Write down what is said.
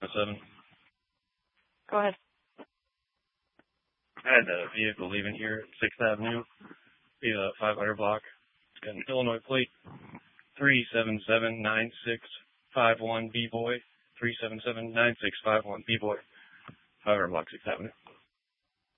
7. Go ahead. I had a vehicle leaving here at 6th Avenue, via the 500 block. It's got an Illinois plate, 3779651 B-Boy, 3779651 B-Boy, 500 block, 6th Avenue.